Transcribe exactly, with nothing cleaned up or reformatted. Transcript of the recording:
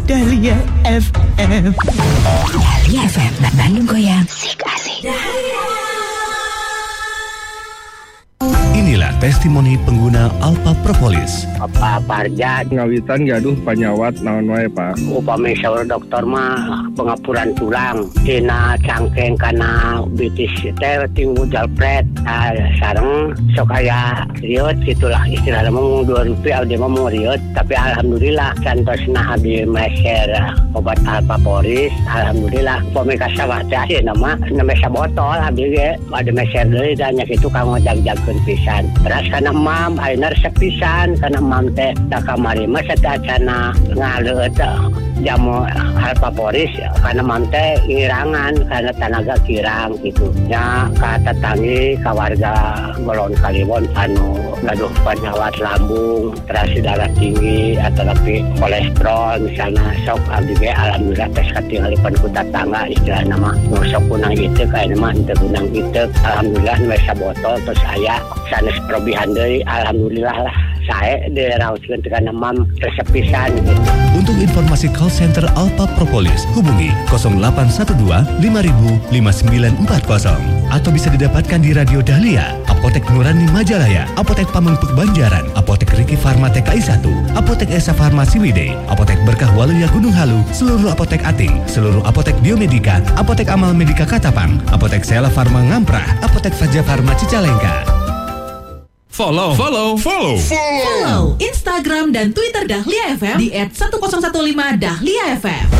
Dahlia F M. Dahlia F M, Bandung Goyang, Sik Asik. Inilah testimoni pengguna Alpha Propolis. Apa parja ngawitan gaduh panyawat naon wae Pak. Upami saur dokter mah pengapuran tulang tina cangkeng kana bitis teh tinggu jalpret ah, sareng sok aya riot gitulah istilahna mah dua rupiah dia mah mau riot tapi alhamdulillah cantosna abi meser obat Alpha Propolis alhamdulillah upami kasawah teh ayeuna mah nembe sabotol abi ge ada meser deui dan nya kitu kanggo jag-jagkeun pisan. Terus kana mam ayeuna resep pisan kana mam teh da kamari mah satacana ngaleut jamu Alpha Propolis kana mam teh ngirangan kana tanaga kirang gitu nya ka tetanggi ka warga golongan Kaliwon anu gaduh penyakit lambung terus darah tinggi atau tapi kolesterol misalnya sok abdi ge alhamdulillah tes katingalipun ku tetangga istilahna mah sok kunang itu kayak mah teu kunang itu alhamdulillah nu sabotol terus aya sanes perobihan deui alhamdulillah lah sae diraoskeun teh kana mam resep pisan gitu. Untuk informasi call center Alpha Propolis hubungi nol delapan satu dua lima nol nol lima sembilan empat nol atau bisa didapatkan di Radio Dahlia, Apotek Nurani Majalaya, Apotek Pamengpeuk Banjaran, Apotek Riki Farma T K I satu, Apotek Esa Farma Siwide, Apotek Berkah Waluya Gunung Halu, seluruh apotek Ating, seluruh apotek Biomedika, Apotek Amal Medika Katapang, Apotek Sela Farma Ngamprah, Apotek Faja Farma Cicalengka. Follow, follow, follow, follow Instagram dan Twitter Dahlia F M di et satu nol satu lima Dahlia F M.